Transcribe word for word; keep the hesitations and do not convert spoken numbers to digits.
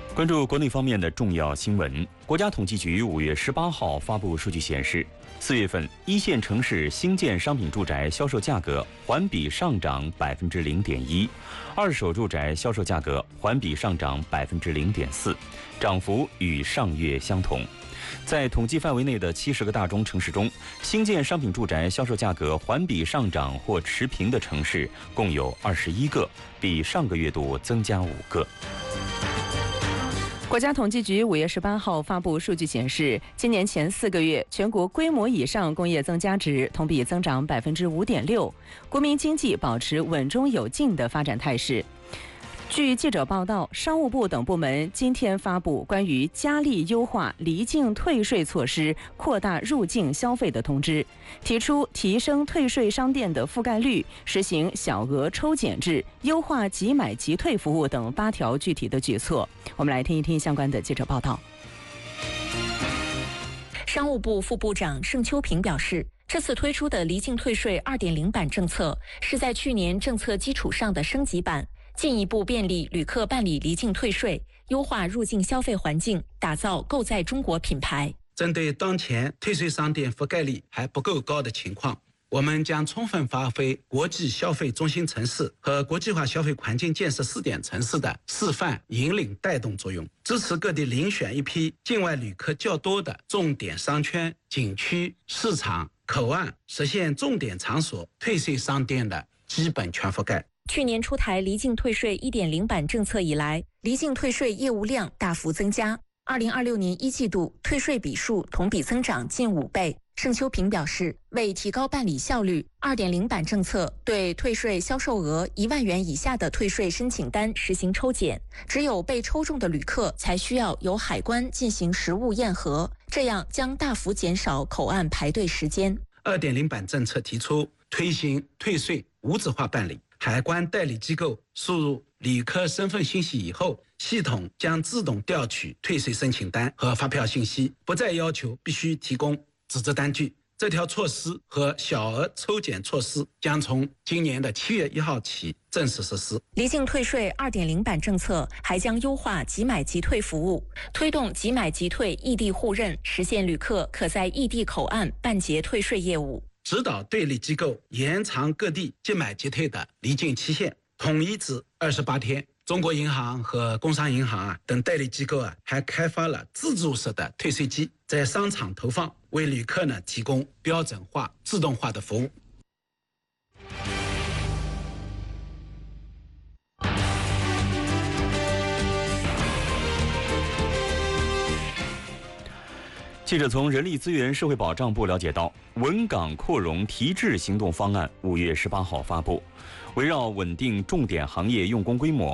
关注国内方面的重要新闻。国家统计局五月十八号发布数据显示，四月份一线城市新建商品住宅销售价格环比上涨百分之零点一，二手住宅销售价格环比上涨百分之零点四，涨幅与上月相同。在统计范围内的七十个大中城市中，新建商品住宅销售价格环比上涨或持平的城市共有二十一个，比上个月度增加五个。 国家统计局五月十八号发布数据显示，今年前四个月全国规模以上工业增加值同比增长百分之五点六，国民经济保持稳中有进的发展态势。据记者报道，商务部等部门今天发布关于加力优化离境退税措施、扩大入境消费的通知，提出提升退税商店的覆盖率、实行小额抽检制、优化即买即退服务等八条具体的举措。我们来听一听相关的记者报道。 商务部副部长盛秋平表示，这次推出的离境退税 二点零 版政策是在去年政策基础上的升级版，进一步便利旅客办理离境退税，优化入境消费环境，打造购在中国品牌。 针对当前退税商店覆盖率还不够高的情况，我们将充分发挥国际消费中心城市和国际化消费环境建设试点城市的示范引领带动作用，支持各地遴选一批境外旅客较多的重点商圈、景区、市场、口岸，实现重点场所退税商店的基本全覆盖。 去年出台离境退税 一点零 版政策以来，离境退税业务量大幅增加。二零二六年一季度退税笔数同比增长近五倍。盛秋平表示，为提高办理效率 ，二点零 版政策对退税销售额一万元以下的退税申请单实行抽检，只有被抽中的旅客才需要由海关进行实物验核，这样将大幅减少口岸排队时间。 二点零 版政策提出推行退税无纸化办理，海关代理机构输入旅客身份信息以后，系统将自动调取退税申请单和发票信息，不再要求必须提供纸质单据。这条措施和小额抽检措施将从今年的七月一号起正式实施。 离境退税 二点零 版政策还将优化即买即退服务，推动即买即退异地互认，实现旅客可在异地口岸办结退税业务。 指导对立机构延长各地即买即退的离境期限，统一至二十八天。中国银行和工商银行啊等代理机构啊还开发了自助式的退税机，在商场投放，为旅客呢提供标准化、自动化的服务。 记者从人力资源社会保障部了解到，稳岗扩容提质行动方案五月十八号发布，围绕稳定重点行业用工规模。